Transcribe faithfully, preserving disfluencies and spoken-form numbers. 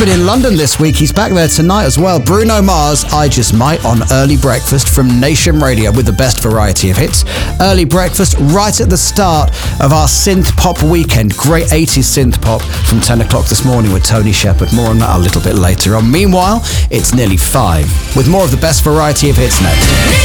been in London this week. He's back there tonight as well. Bruno Mars, I Just Might, on Early Breakfast from Nation Radio with the best variety of hits. Early Breakfast right at the start of our synth pop weekend. Great eighties synth pop from ten o'clock this morning with Tony Shepard. More on that a little bit later on. Meanwhile, it's nearly five with more of the best variety of hits next.